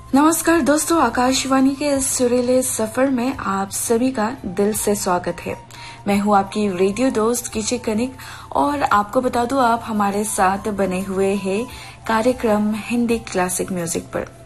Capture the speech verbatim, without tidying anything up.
नमस्कार दोस्तों, आकाशवाणी के इस सुरीले सफर में आप सभी का दिल से स्वागत है। मैं हूं आपकी रेडियो दोस्त किची कनिक और आपको बता दूं आप हमारे साथ बने हुए हैं कार्यक्रम हिंदी क्लासिक म्यूजिक पर।